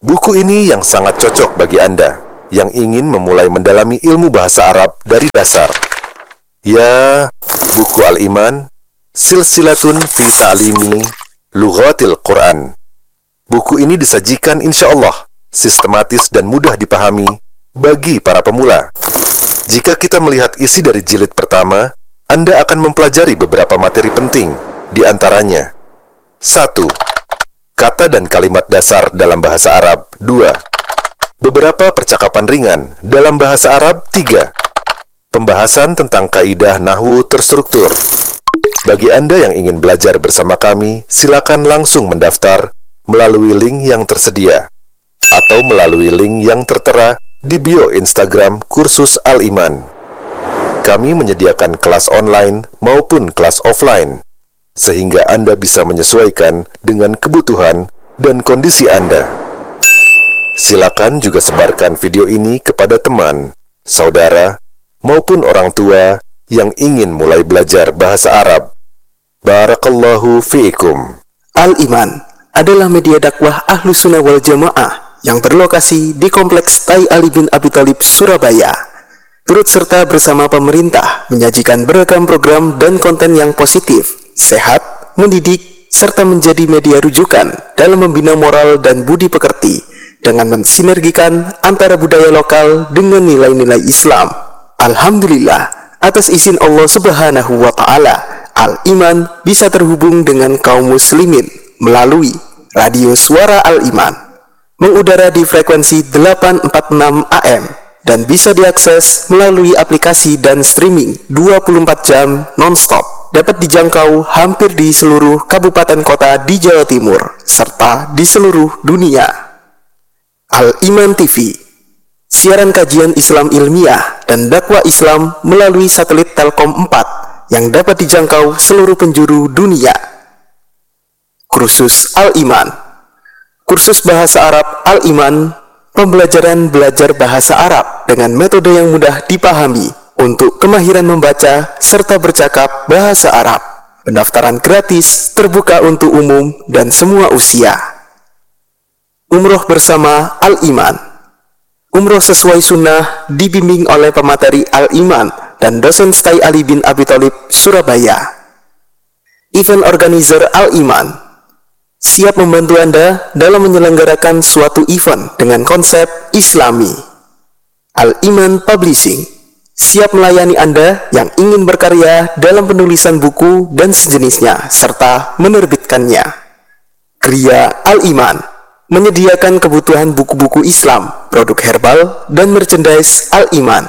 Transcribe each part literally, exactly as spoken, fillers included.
Buku ini yang sangat cocok bagi Anda yang ingin memulai mendalami ilmu bahasa Arab dari dasar. Ya, buku Al-Iman, Silsilatun fi Ta'limi Lughatil Quran. Buku ini disajikan insya Allah sistematis dan mudah dipahami bagi para pemula. Jika kita melihat isi dari jilid pertama, Anda akan mempelajari beberapa materi penting, di antaranya satu. Kata dan kalimat dasar dalam bahasa Arab. Dua. Beberapa percakapan ringan dalam bahasa Arab. Tiga. Pembahasan tentang kaidah nahwu terstruktur. Bagi Anda yang ingin belajar bersama kami, silakan langsung mendaftar melalui link yang tersedia atau melalui link yang tertera di bio Instagram Kursus Al-Iman. Kami menyediakan kelas online maupun kelas offline, sehingga Anda bisa menyesuaikan dengan kebutuhan dan kondisi Anda. Silakan juga sebarkan video ini kepada teman, saudara, maupun orang tua yang ingin mulai belajar bahasa Arab. Barakallahu fiikum. Al-Iman adalah media dakwah Ahlus Sunnah wal Jamaah yang berlokasi di Kompleks Tai Ali bin Abi Thalib, Surabaya. Turut serta bersama pemerintah menyajikan beragam program dan konten yang positif, sehat, mendidik, serta menjadi media rujukan dalam membina moral dan budi pekerti dengan mensinergikan antara budaya lokal dengan nilai-nilai Islam. Alhamdulillah, atas izin Allah Subhanahu wa Ta'ala, Al-Iman bisa terhubung dengan kaum muslimin melalui radio Suara Al-Iman, mengudara di frekuensi delapan empat enam A M dan bisa diakses melalui aplikasi dan streaming dua puluh empat jam non-stop. Dapat dijangkau hampir di seluruh kabupaten kota di Jawa Timur, serta di seluruh dunia. Al-Iman T V, siaran kajian Islam ilmiah dan dakwah Islam melalui satelit Telkom empat yang dapat dijangkau seluruh penjuru dunia. Kursus Al-Iman, kursus bahasa Arab Al-Iman, pembelajaran belajar bahasa Arab dengan metode yang mudah dipahami untuk kemahiran membaca serta bercakap bahasa Arab. Pendaftaran gratis, terbuka untuk umum dan semua usia. Umroh bersama Al-Iman. Umroh sesuai sunnah dibimbing oleh pemateri Al-Iman dan dosen Tai Ali bin Abi Thalib, Surabaya. Event organizer Al-Iman siap membantu Anda dalam menyelenggarakan suatu event dengan konsep Islami. Al-Iman Publishing siap melayani Anda yang ingin berkarya dalam penulisan buku dan sejenisnya, serta menerbitkannya. Kria Al-Iman menyediakan kebutuhan buku-buku Islam, produk herbal, dan merchandise Al-Iman.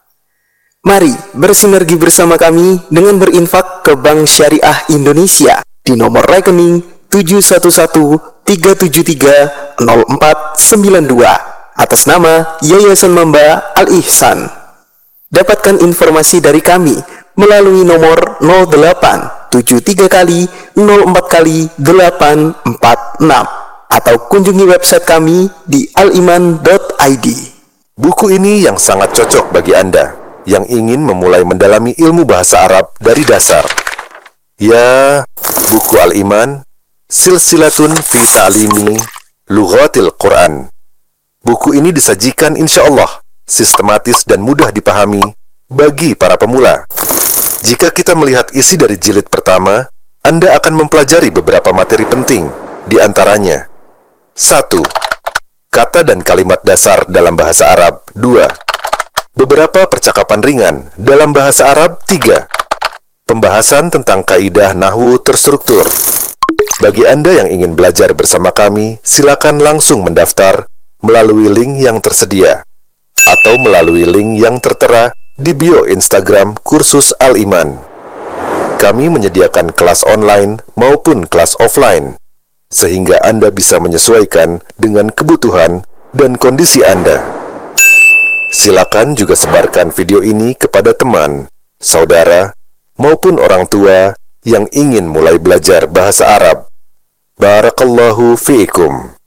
Mari bersinergi bersama kami dengan berinfak ke Bank Syariah Indonesia di nomor rekening tujuh satu satu tiga tujuh tiga nol empat sembilan dua atas nama Yayasan Mamba Al-Ihsan. Dapatkan informasi dari kami melalui nomor nol delapan tujuh tiga kali nol empat kali delapan empat enam atau kunjungi website kami di aliman dot i d. Buku ini yang sangat cocok bagi Anda yang ingin memulai mendalami ilmu bahasa Arab dari dasar. Ya, buku Al-Iman, Silsilatun fi Ta'limi Lughatil Quran. Buku ini disajikan insya Allah sistematis dan mudah dipahami bagi para pemula. Jika kita melihat isi dari jilid pertama, Anda akan mempelajari beberapa materi penting, di antaranya satu. Kata dan kalimat dasar dalam bahasa Arab. Dua. Beberapa percakapan ringan dalam bahasa Arab. Tiga. Pembahasan tentang kaidah nahwu terstruktur. Bagi Anda yang ingin belajar bersama kami, silakan langsung mendaftar melalui link yang tersedia atau melalui link yang tertera di bio Instagram Kursus Al-Iman. Kami menyediakan kelas online maupun kelas offline, sehingga Anda bisa menyesuaikan dengan kebutuhan dan kondisi Anda. Silakan juga sebarkan video ini kepada teman, saudara, maupun orang tua yang ingin mulai belajar bahasa Arab. Barakallahu fiikum.